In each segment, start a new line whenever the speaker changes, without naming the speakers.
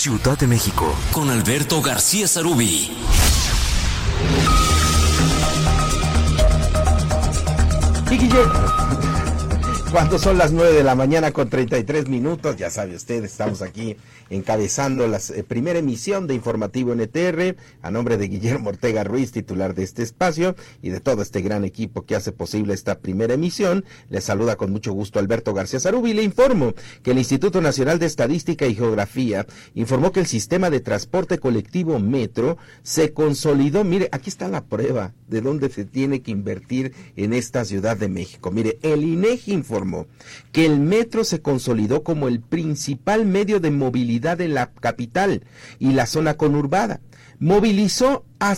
Ciudad de México, con Alberto García Sarubí.
Y Guillermo, cuando son las 9 de la mañana con 33 minutos, ya sabe usted, estamos aquí encabezando la primera emisión de Informativo NTR, a nombre de Guillermo Ortega Ruiz, titular de este espacio, y de todo este gran equipo que hace posible esta primera emisión. Le saluda con mucho gusto Alberto García Sarubí y le informo que el Instituto Nacional de Estadística y Geografía informó que el sistema de transporte colectivo Metro se consolidó. Mire, aquí está la prueba de dónde se tiene que invertir en esta Ciudad de México. Mire, el INEGI informó que el Metro se consolidó como el principal medio de movilidad de la capital y la zona conurbada. Movilizó a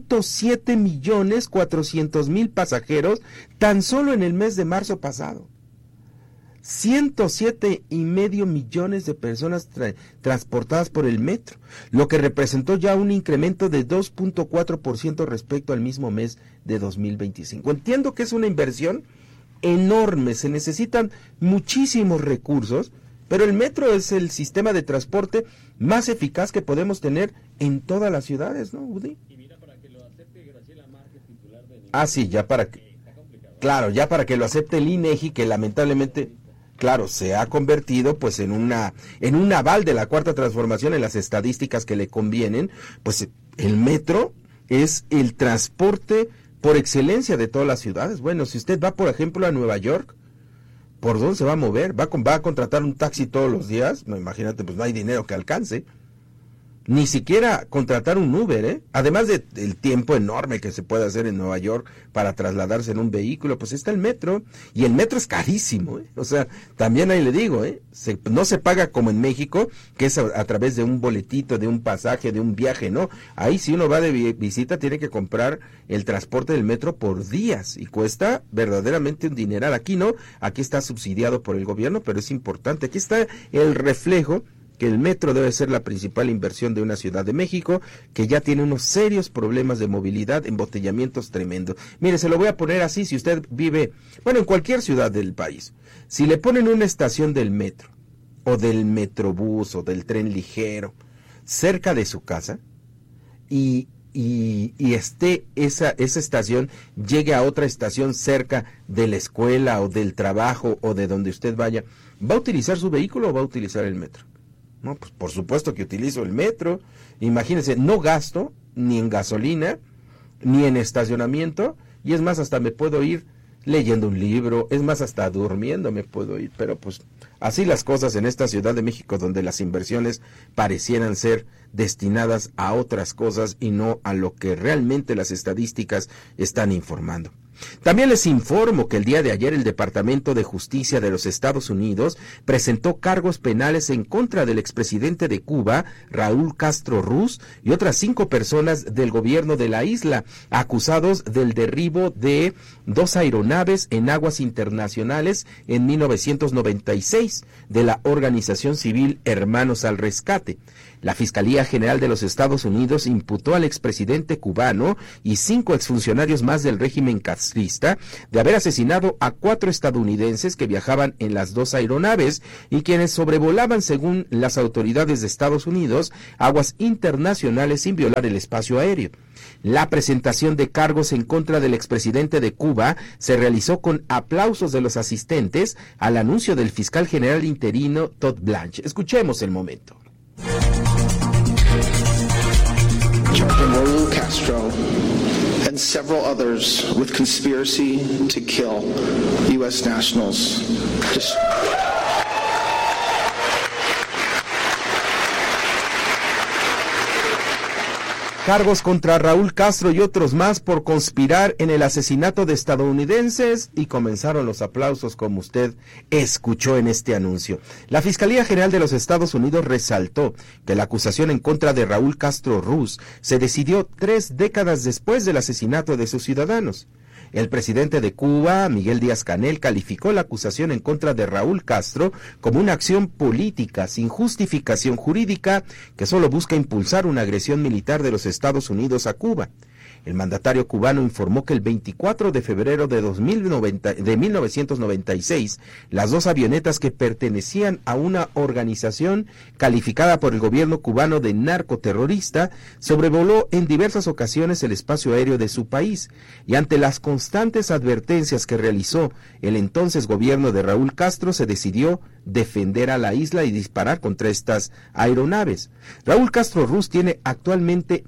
107.400.000 pasajeros tan solo en el mes de marzo pasado. 107.5 millones de personas transportadas por el metro, lo que representó ya un incremento de 2.4% respecto al mismo mes de 2025. Entiendo que es una inversión enorme, se necesitan muchísimos recursos, pero el metro es el sistema de transporte más eficaz que podemos tener en todas las ciudades, ¿no, Udi? Y mira, para que lo acepte Graciela Márquez, titular de... Ah, sí, ya para que... Claro, ya para que lo acepte el INEGI, que lamentablemente, claro, se ha convertido pues en un aval de la Cuarta Transformación en las estadísticas que le convienen. Pues el metro es el transporte por excelencia de todas las ciudades. Bueno, si usted va, por ejemplo, a Nueva York, ¿por dónde se va a mover? ¿Va a contratar un taxi todos los días? No, imagínate, pues no hay dinero que alcance. Ni siquiera contratar un Uber, ¿eh? Además del tiempo enorme que se puede hacer en Nueva York para trasladarse en un vehículo, pues está el metro, y el metro es carísimo, ¿eh? O sea, también ahí le digo, no se paga como en México, que es a través de un boletito, de un pasaje, de un viaje, ¿no? Ahí si uno va de visita tiene que comprar el transporte del metro por días, y cuesta verdaderamente un dineral. Aquí no, aquí está subsidiado por el gobierno, pero es importante. Aquí está el reflejo que el metro debe ser la principal inversión de una Ciudad de México que ya tiene unos serios problemas de movilidad, embotellamientos tremendos. Mire, se lo voy a poner así: si usted vive, en cualquier ciudad del país, si le ponen una estación del metro, o del metrobús, o del tren ligero, cerca de su casa, y esa estación llegue a otra estación cerca de la escuela, o del trabajo, o de donde usted vaya, ¿va a utilizar su vehículo o va a utilizar el metro? No, pues por supuesto que utilizo el metro. Imagínense, no gasto ni en gasolina, ni en estacionamiento, y es más, hasta me puedo ir leyendo un libro, es más, hasta durmiendo me puedo ir. Pero pues así las cosas en esta Ciudad de México, donde las inversiones parecieran ser destinadas a otras cosas y no a lo que realmente las estadísticas están informando. También les informo que el día de ayer el Departamento de Justicia de los Estados Unidos presentó cargos penales en contra del expresidente de Cuba, Raúl Castro Ruz, y otras 5 personas del gobierno de la isla, acusados del derribo de 2 aeronaves en aguas internacionales en 1996 de la organización civil Hermanos al Rescate. La Fiscalía General de los Estados Unidos imputó al expresidente cubano y 5 exfuncionarios más del régimen castrista de haber asesinado a 4 estadounidenses que viajaban en las 2 aeronaves y quienes sobrevolaban, según las autoridades de Estados Unidos, aguas internacionales sin violar el espacio aéreo. La presentación de cargos en contra del expresidente de Cuba se realizó con aplausos de los asistentes al anuncio del fiscal general interino Todd Blanche. Escuchemos el momento.
Raúl Castro and several others with conspiracy to kill U.S. nationals.
Cargos contra Raúl Castro y otros más por conspirar en el asesinato de estadounidenses, y comenzaron los aplausos, como usted escuchó en este anuncio. La Fiscalía General de los Estados Unidos resaltó que la acusación en contra de Raúl Castro Ruz se decidió 3 décadas después del asesinato de sus ciudadanos. El presidente de Cuba, Miguel Díaz-Canel, calificó la acusación en contra de Raúl Castro como una acción política sin justificación jurídica que solo busca impulsar una agresión militar de los Estados Unidos a Cuba. El mandatario cubano informó que el 24 de febrero de 1996, las dos avionetas que pertenecían a una organización calificada por el gobierno cubano de narcoterrorista sobrevoló en diversas ocasiones el espacio aéreo de su país, y ante las constantes advertencias que realizó el entonces gobierno de Raúl Castro, se decidió defender a la isla y disparar contra estas aeronaves. Raúl Castro Ruz tiene actualmente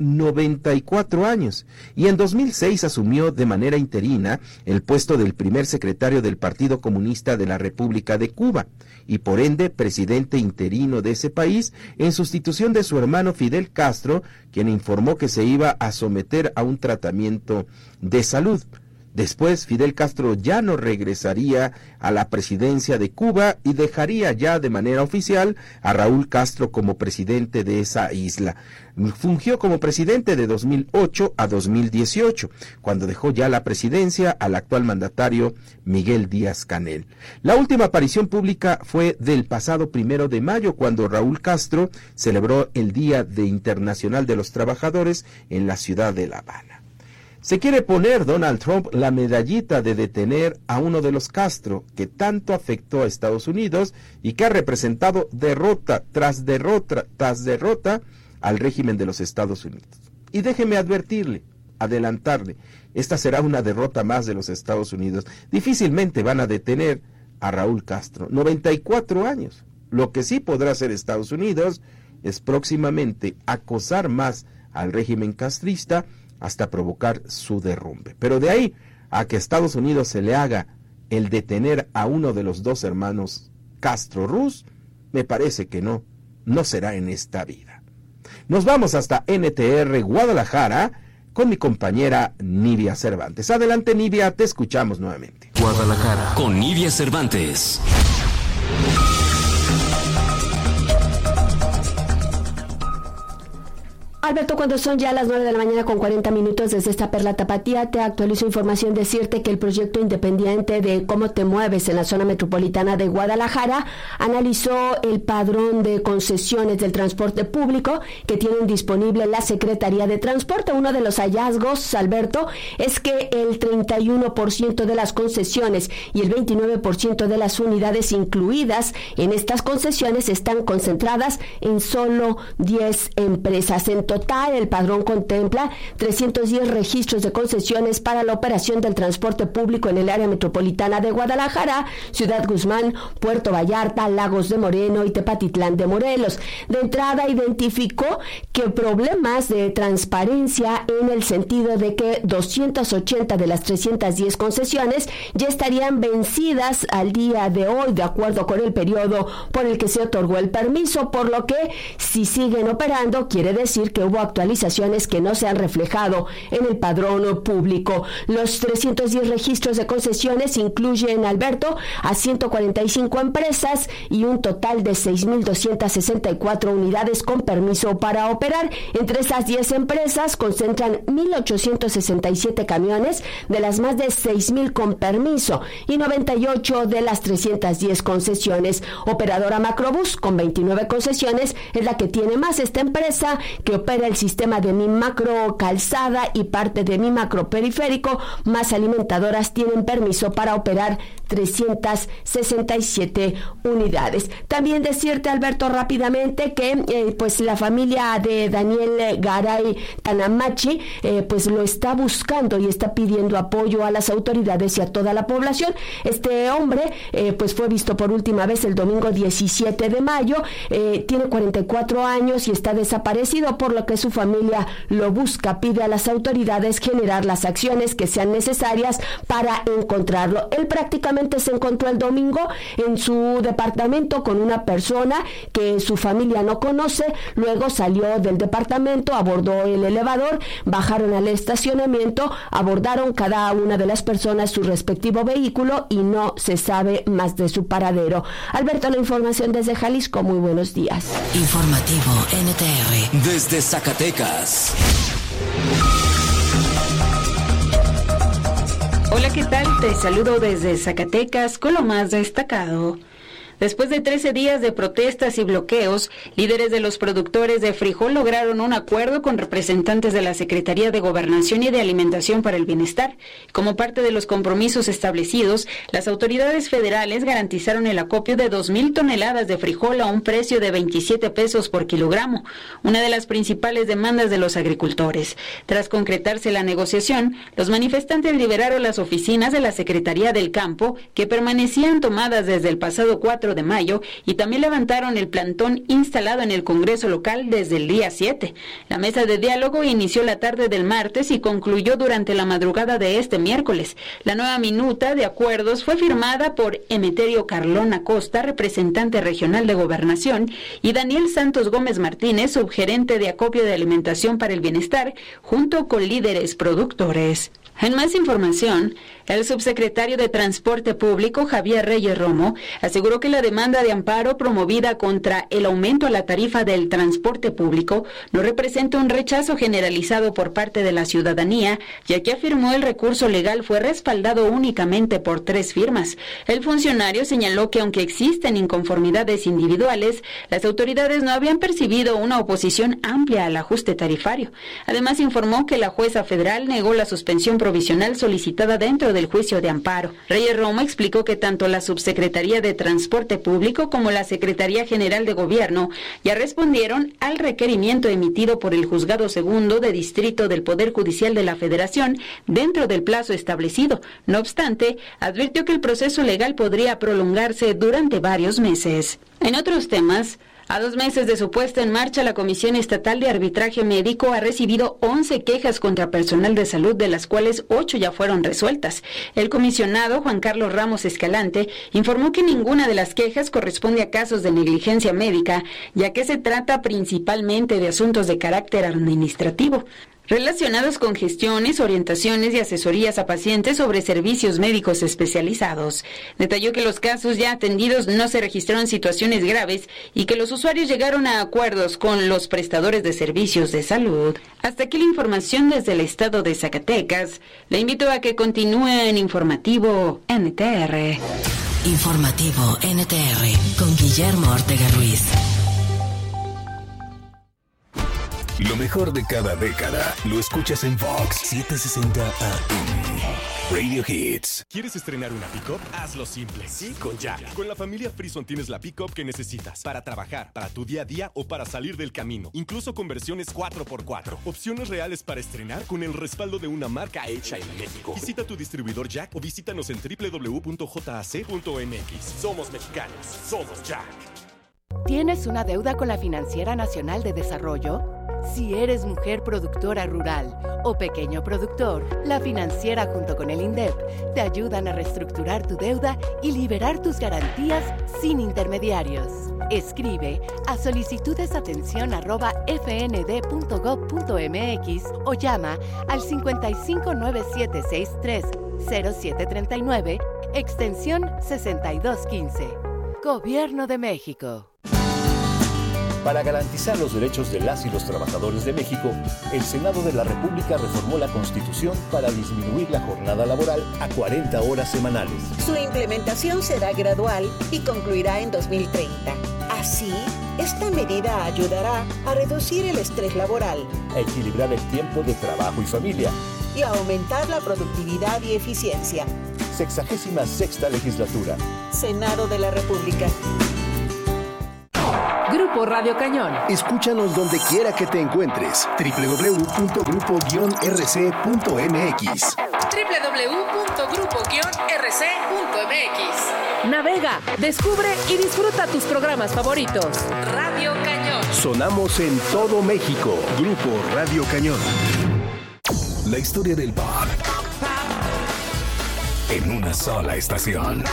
94 años y en 2006 asumió de manera interina el puesto del primer secretario del Partido Comunista de la República de Cuba y por ende presidente interino de ese país en sustitución de su hermano Fidel Castro, quien informó que se iba a someter a un tratamiento de salud. Después, Fidel Castro ya no regresaría a la presidencia de Cuba y dejaría ya de manera oficial a Raúl Castro como presidente de esa isla. Fungió como presidente de 2008 a 2018, cuando dejó ya la presidencia al actual mandatario Miguel Díaz-Canel. La última aparición pública fue del pasado 1 de mayo, cuando Raúl Castro celebró el Día Internacional de los Trabajadores en la ciudad de La Habana. Se quiere poner Donald Trump la medallita de detener a uno de los Castro que tanto afectó a Estados Unidos y que ha representado derrota tras derrota al régimen de los Estados Unidos. Y déjeme adelantarle, esta será una derrota más de los Estados Unidos. Difícilmente van a detener a Raúl Castro, 94 años. Lo que sí podrá hacer Estados Unidos es próximamente acosar más al régimen castrista hasta provocar su derrumbe. Pero de ahí a que Estados Unidos se le haga el detener a uno de los dos hermanos Castro Ruz, me parece que no será en esta vida. Nos vamos hasta NTR Guadalajara con mi compañera Nidia Cervantes. Adelante, Nidia, te escuchamos nuevamente.
Guadalajara con Nidia Cervantes.
Alberto, cuando son ya las 9 de la mañana con 40 minutos desde esta Perla Tapatía, te actualizo información, decirte que el proyecto independiente de cómo te mueves en la zona metropolitana de Guadalajara analizó el padrón de concesiones del transporte público que tienen disponible la Secretaría de Transporte. Uno de los hallazgos, Alberto, es que el 31% de las concesiones y el 29% de las unidades incluidas en estas concesiones están concentradas en solo 10 empresas. En total, el padrón contempla 310 registros de concesiones para la operación del transporte público en el área metropolitana de Guadalajara, Ciudad Guzmán, Puerto Vallarta, Lagos de Moreno y Tepatitlán de Morelos. De entrada, identificó que problemas de transparencia en el sentido de que 280 de las 310 concesiones ya estarían vencidas al día de hoy, de acuerdo con el periodo por el que se otorgó el permiso, por lo que si siguen operando, quiere decir que hubo actualizaciones que no se han reflejado en el padrón público. Los 310 registros de concesiones incluyen, Alberto, a 145 empresas y un total de 6.264 unidades con permiso para operar. Entre esas 10 empresas concentran 1.867 camiones de las más de 6.000 con permiso y 98 de las 310 concesiones. Operadora Macrobús, con 29 concesiones, es la que tiene más. Esta empresa, que opera el sistema de Mi Macro Calzada y parte de Mi Macro Periférico, más alimentadoras tienen permiso para operar 367 unidades. También decirte, Alberto, rápidamente que pues la familia de Daniel Garay Tanamachi pues lo está buscando y está pidiendo apoyo a las autoridades y a toda la población. Este hombre pues fue visto por última vez el domingo 17 de mayo, tiene 44 años y está desaparecido, por lo que su familia lo busca. Pide a las autoridades generar las acciones que sean necesarias para encontrarlo. Él prácticamente se encontró el domingo en su departamento con una persona que su familia no conoce. Luego salió del departamento, abordó el elevador, bajaron al estacionamiento, abordaron cada una de las personas su respectivo vehículo y no se sabe más de su paradero. Alberto, la información desde Jalisco. Muy buenos días.
Informativo NTR desde Zacatecas.
Hola, ¿qué tal? Te saludo desde Zacatecas con lo más destacado Después de 13 días de protestas y bloqueos, líderes de los productores de frijol lograron un acuerdo con representantes de la Secretaría de Gobernación y de Alimentación para el Bienestar. Como parte de los compromisos establecidos, las autoridades federales garantizaron el acopio de 2,000 toneladas de frijol a un precio de 27 pesos por kilogramo, una de las principales demandas de los agricultores. Tras concretarse la negociación, los manifestantes liberaron las oficinas de la Secretaría del Campo, que permanecían tomadas desde el pasado 4 de mayo, y también levantaron el plantón instalado en el Congreso local desde el día 7. La mesa de diálogo inició la tarde del martes y concluyó durante la madrugada de este miércoles. La nueva minuta de acuerdos fue firmada por Emeterio Carlón Acosta, representante regional de Gobernación, y Daniel Santos Gómez Martínez, subgerente de acopio de alimentación para el bienestar, junto con líderes productores. En más información, el subsecretario de Transporte Público, Javier Reyes Romo, aseguró que la demanda de amparo promovida contra el aumento a la tarifa del transporte público no representa un rechazo generalizado por parte de la ciudadanía, ya que afirmó el recurso legal fue respaldado únicamente por 3 firmas. El funcionario señaló que aunque existen inconformidades individuales, las autoridades no habían percibido una oposición amplia al ajuste tarifario. Además, informó que la jueza federal negó la suspensión provisional solicitada dentro del juicio de amparo. Reyes Romo explicó que tanto la Subsecretaría de Transporte Público como la Secretaría General de Gobierno ya respondieron al requerimiento emitido por el Juzgado Segundo de Distrito del Poder Judicial de la Federación dentro del plazo establecido. No obstante, advirtió que el proceso legal podría prolongarse durante varios meses. En otros temas, a 2 meses de su puesta en marcha, la Comisión Estatal de Arbitraje Médico ha recibido 11 quejas contra personal de salud, de las cuales 8 ya fueron resueltas. El comisionado Juan Carlos Ramos Escalante informó que ninguna de las quejas corresponde a casos de negligencia médica, ya que se trata principalmente de asuntos de carácter administrativo, relacionados con gestiones, orientaciones y asesorías a pacientes sobre servicios médicos especializados. Detalló que los casos ya atendidos no se registraron situaciones graves y que los usuarios llegaron a acuerdos con los prestadores de servicios de salud. Hasta aquí la información desde el estado de Zacatecas. Le invito a que continúe en Informativo NTR.
Informativo NTR con Guillermo Ortega Ruiz.
Lo mejor de cada década lo escuchas en Fox 760 AM. Radio Hits.
¿Quieres estrenar una pick-up? Hazlo simple. Sí, con Jack. Con la familia Frison tienes la pick-up que necesitas para trabajar, para tu día a día o para salir del camino. Incluso con versiones 4x4. Opciones reales para estrenar con el respaldo de una marca hecha en México. Visita tu distribuidor Jack o visítanos en www.jac.mx. Somos mexicanos. Somos Jack.
¿Tienes una deuda con la Financiera Nacional de Desarrollo? Si eres mujer productora rural o pequeño productor, la Financiera junto con el INDEP te ayudan a reestructurar tu deuda y liberar tus garantías sin intermediarios. Escribe a solicitudesatención@fnd.gov.mx o llama al 5597630739, extensión 6215. Gobierno de México.
Para garantizar los derechos de las y los trabajadores de México, el Senado de la República reformó la Constitución para disminuir la jornada laboral a 40 horas semanales.
Su implementación será gradual y concluirá en 2030. Así, esta medida ayudará a reducir el estrés laboral,
a equilibrar el tiempo de trabajo y familia
y a aumentar la productividad y eficiencia.
66ª legislatura.
Senado de la República.
Grupo Radio Cañón.
Escúchanos donde quiera que te encuentres. www.grupo-rc.mx.
www.grupo-rc.mx. Navega, descubre y disfruta tus programas favoritos. Radio Cañón.
Sonamos en todo México. Grupo Radio Cañón. La historia del pop en una sola estación.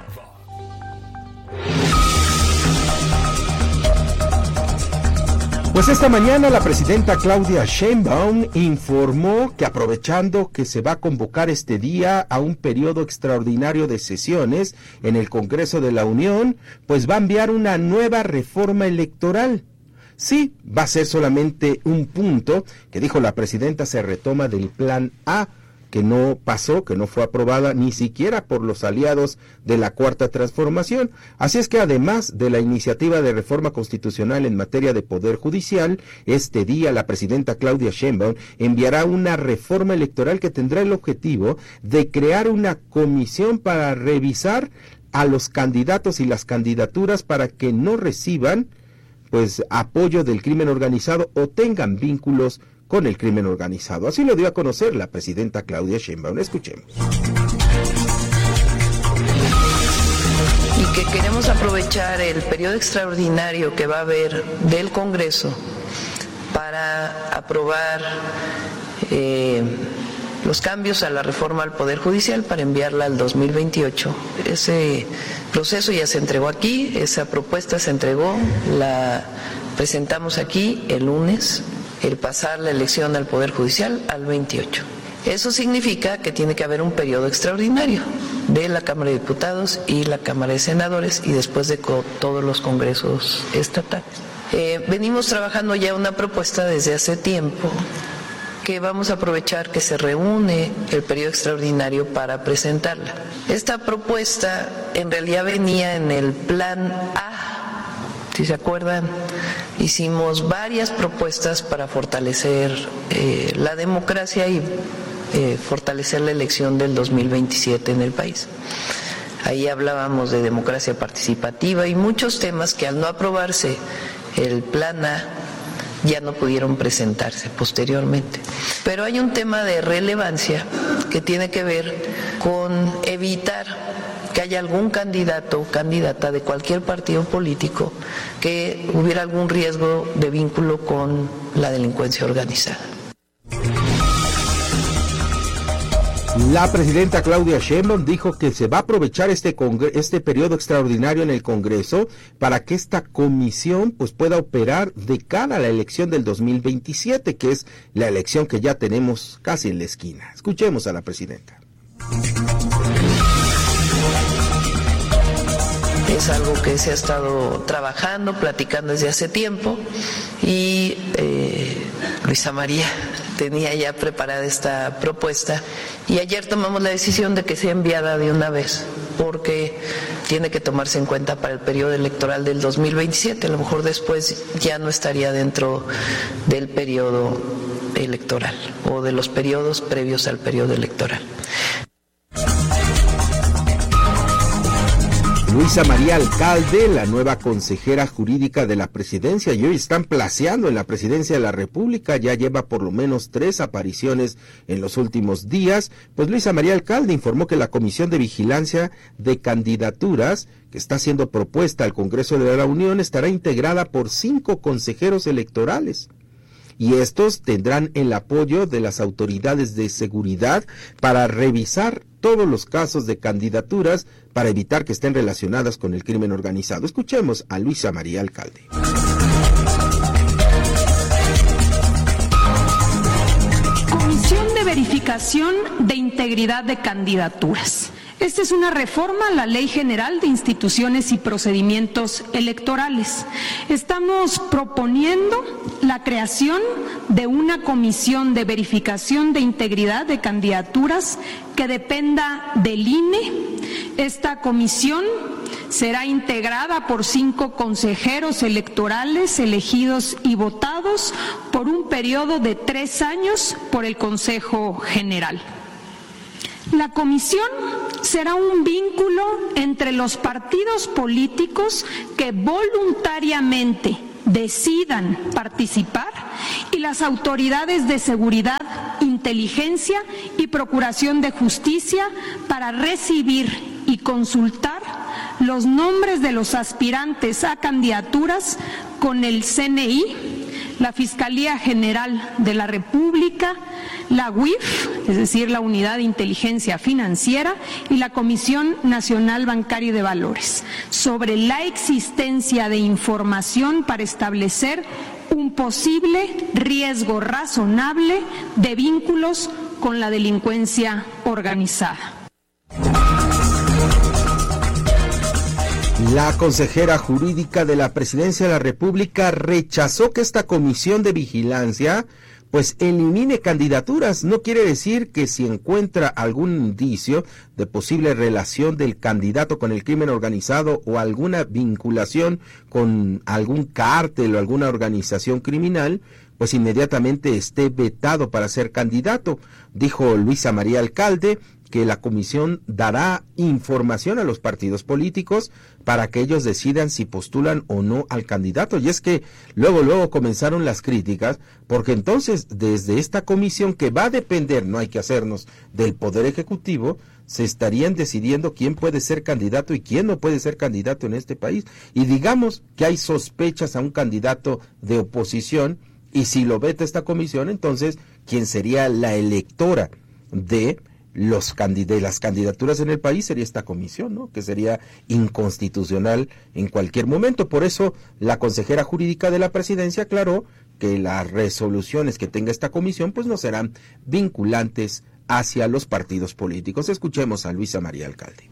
Pues esta mañana la presidenta Claudia Sheinbaum informó que, aprovechando que se va a convocar este día a un periodo extraordinario de sesiones en el Congreso de la Unión, pues va a enviar una nueva reforma electoral. Sí, va a ser solamente un punto que, dijo la presidenta, se retoma del Plan A, que no pasó, que no fue aprobada ni siquiera por los aliados de la Cuarta Transformación. Así es que además de la iniciativa de reforma constitucional en materia de Poder Judicial, este día la presidenta Claudia Sheinbaum enviará una reforma electoral que tendrá el objetivo de crear una comisión para revisar a los candidatos y las candidaturas para que no reciban pues apoyo del crimen organizado o tengan vínculos con el crimen organizado. Así lo dio a conocer la presidenta Claudia Sheinbaum. Escuchemos.
Y que queremos aprovechar el periodo extraordinario que va a haber del Congreso para aprobar los cambios a la reforma al Poder Judicial para enviarla al 2028. Ese proceso ya se entregó aquí, esa propuesta se entregó, la presentamos aquí el lunes, el pasar la elección al Poder Judicial al 28. Eso significa que tiene que haber un periodo extraordinario de la Cámara de Diputados y la Cámara de Senadores y después de todos los congresos estatales. Venimos trabajando ya una propuesta desde hace tiempo que vamos a aprovechar que se reúne el periodo extraordinario para presentarla. Esta propuesta en realidad venía en el plan A, si se acuerdan, hicimos varias propuestas para fortalecer la democracia y fortalecer la elección del 2027 en el país. Ahí hablábamos de democracia participativa y muchos temas que al no aprobarse el plan A ya no pudieron presentarse posteriormente. Pero hay un tema de relevancia que tiene que ver con evitar que haya algún candidato o candidata de cualquier partido político que hubiera algún riesgo de vínculo con la delincuencia organizada.
La presidenta Claudia Sheinbaum dijo que se va a aprovechar este periodo extraordinario en el Congreso para que esta comisión pues pueda operar de cara a la elección del 2027, que es la elección que ya tenemos casi en la esquina. Escuchemos a la presidenta.
Es algo que se ha estado trabajando, platicando desde hace tiempo y Luisa María tenía ya preparada esta propuesta y ayer tomamos la decisión de que sea enviada de una vez porque tiene que tomarse en cuenta para el periodo electoral del 2027, a lo mejor después ya no estaría dentro del periodo electoral o de los periodos previos al periodo electoral.
Luisa María Alcalde, la nueva consejera jurídica de la presidencia, y hoy están placeando en la presidencia de la República, ya lleva por lo menos 3 apariciones en los últimos días. Pues Luisa María Alcalde informó que la Comisión de Vigilancia de Candidaturas, que está siendo propuesta al Congreso de la Unión, estará integrada por 5 consejeros electorales. Y estos tendrán el apoyo de las autoridades de seguridad para revisar todos los casos de candidaturas para evitar que estén relacionadas con el crimen organizado. Escuchemos a Luisa María Alcalde.
Comisión de Verificación de Integridad de Candidaturas. Esta es una reforma a la Ley General de Instituciones y Procedimientos Electorales. Estamos proponiendo la creación de una comisión de verificación de integridad de candidaturas que dependa del INE. Esta comisión será integrada por 5 consejeros electorales elegidos y votados por un periodo de 3 años por el Consejo General. La comisión será un vínculo entre los partidos políticos que voluntariamente decidan participar y las autoridades de seguridad, inteligencia y procuración de justicia para recibir y consultar los nombres de los aspirantes a candidaturas con el CNI, la Fiscalía General de la República, la UIF, es decir, la Unidad de Inteligencia Financiera, y la Comisión Nacional Bancaria y de Valores, sobre la existencia de información para establecer un posible riesgo razonable de vínculos con la delincuencia organizada.
La consejera jurídica de la Presidencia de la República rechazó que esta comisión de vigilancia pues elimine candidaturas. No quiere decir que si encuentra algún indicio de posible relación del candidato con el crimen organizado o alguna vinculación con algún cártel o alguna organización criminal, pues inmediatamente esté vetado para ser candidato. Dijo Luisa María Alcalde que la comisión dará información a los partidos políticos para que ellos decidan si postulan o no al candidato. Y es que luego comenzaron las críticas, porque entonces desde esta comisión, que va a depender, no hay que hacernos, del Poder Ejecutivo, se estarían decidiendo quién puede ser candidato y quién no puede ser candidato en este país. Y digamos que hay sospechas a un candidato de oposición, y si lo veta esta comisión, entonces, ¿quién sería la electora de las candidaturas en el país? Sería esta comisión, ¿no? Que sería inconstitucional en cualquier momento. Por eso, la consejera jurídica de la presidencia aclaró que las resoluciones que tenga esta comisión, pues no serán vinculantes hacia los partidos políticos. Escuchemos a Luisa María Alcalde.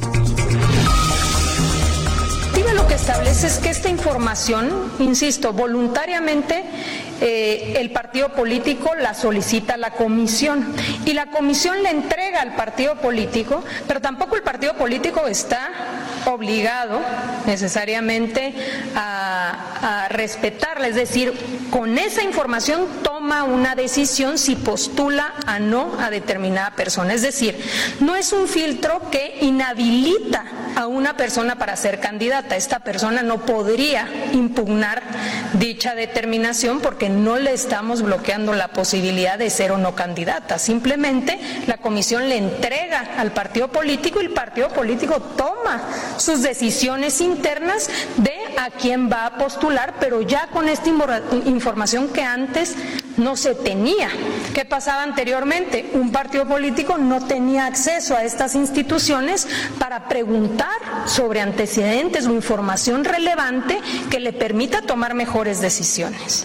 Lo que establece es que esta información, insisto, voluntariamente el partido político la solicita a la comisión y la comisión le entrega al partido político, pero tampoco el partido político está obligado necesariamente a respetarla, es decir, con esa información toma una decisión si postula o no a determinada persona, es decir, no es un filtro que inhabilita a una persona para ser candidata. Esta persona no podría impugnar dicha determinación porque no le estamos bloqueando la posibilidad de ser o no candidata. Simplemente la comisión le entrega al partido político y el partido político toma sus decisiones internas de a quién va a postular, pero ya con esta información que antes no se tenía. ¿Qué pasaba anteriormente? Un partido político no tenía acceso a estas instituciones para preguntar sobre antecedentes o información relevante que le permita tomar mejores decisiones.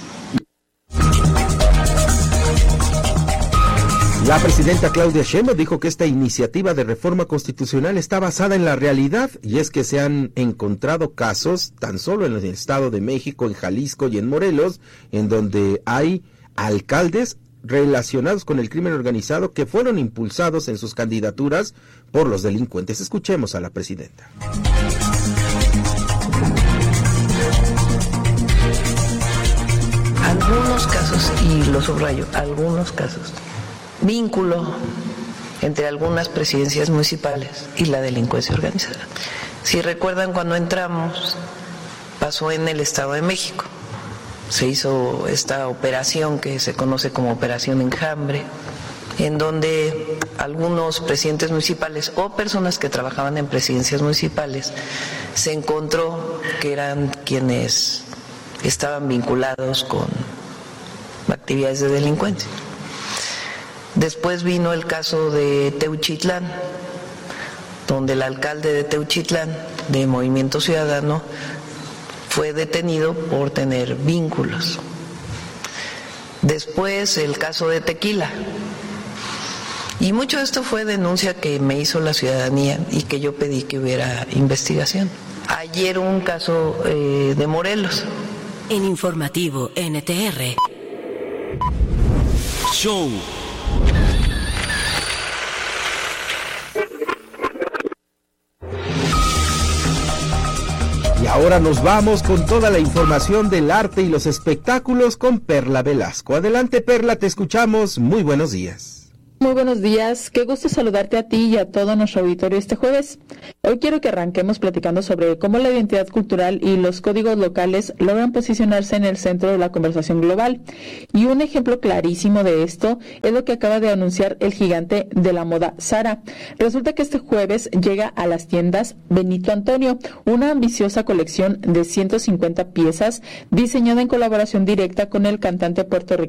La presidenta Claudia Sheinbaum dijo que esta iniciativa de reforma constitucional está basada en la realidad, y es que se han encontrado casos tan solo en el Estado de México, en Jalisco y en Morelos, en donde hay alcaldes relacionados con el crimen organizado que fueron impulsados en sus candidaturas por los delincuentes. Escuchemos a la presidenta.
Algunos casos, y lo subrayo, algunos casos, vínculo entre algunas presidencias municipales y la delincuencia organizada. Si recuerdan, cuando entramos, pasó en el Estado de México. Se hizo esta operación que se conoce como Operación Enjambre, en donde algunos presidentes municipales o personas que trabajaban en presidencias municipales se encontró que eran quienes estaban vinculados con actividades de delincuencia. Después vino el caso de Teuchitlán, donde el alcalde de Teuchitlán, de Movimiento Ciudadano, fue detenido por tener vínculos. Después el caso de Tequila. Y mucho de esto fue denuncia que me hizo la ciudadanía y que yo pedí que hubiera investigación. Ayer un caso de Morelos.
En Informativo NTR.
Show.
Y ahora nos vamos con toda la información del arte y los espectáculos con Perla Velasco. Adelante, Perla, te escuchamos. Muy buenos días.
Muy buenos días, qué gusto saludarte a ti y a todo nuestro auditorio este jueves. Hoy quiero que arranquemos platicando sobre cómo la identidad cultural y los códigos locales logran posicionarse en el centro de la conversación global. Y un ejemplo clarísimo de esto es lo que acaba de anunciar el gigante de la moda Zara. Resulta que este jueves llega a las tiendas Benito Antonio, una ambiciosa colección de 150 piezas diseñada en colaboración directa con el cantante puertorriqueño